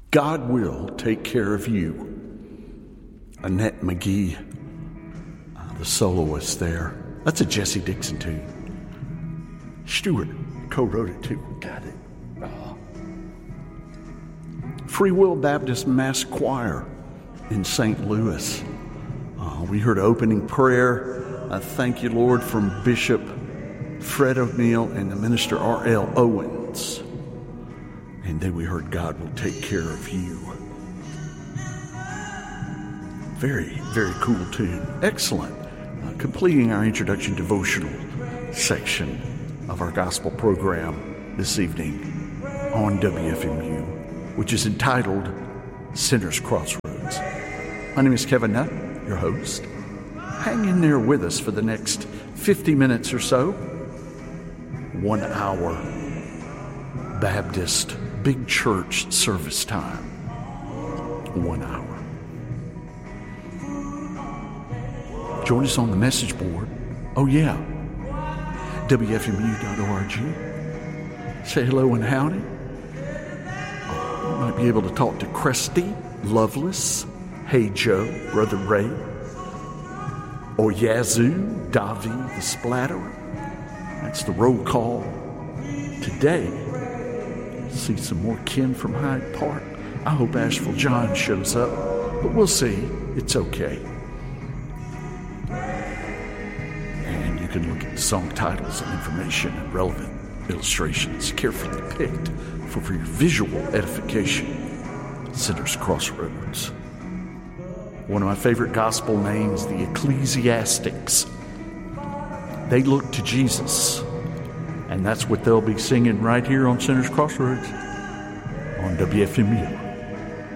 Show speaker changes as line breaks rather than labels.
God will take care of you. Annette McGee, the soloist there. That's a Jesse Dixon tune. Stewart co-wrote it too. Got it. Free Will Baptist Mass Choir in St. Louis. We heard opening prayer. Thank you, Lord, from Bishop Fred O'Neill and the minister R.L. Owens. And then we heard God will take care of you. Very, very cool tune. Excellent. Completing our introduction devotional section of our gospel program this evening on WFMU, which is entitled Sinner's Crossroads. My name is Kevin Nutt, your host. Hang in there with us for the next 50 minutes or so. 1 hour Baptist big church service time. 1 hour. Join us on the message board. Oh yeah, WFMU.org. Say hello and howdy. You might be able to talk to Cresty, Loveless, Hey Joe, Brother Ray, or Yazoo, Davy the Splatterer. That's the roll call today. See some more kin from Hyde Park. I hope Asheville John shows up, but we'll see. It's okay. And you can look at the song titles and information and relevant illustrations carefully picked for your visual edification. Sinner's Crossroads. One of my favorite gospel names, the Ecclesiastics. They look to Jesus. And that's what they'll be singing right here on Sinner's Crossroads on WFMU.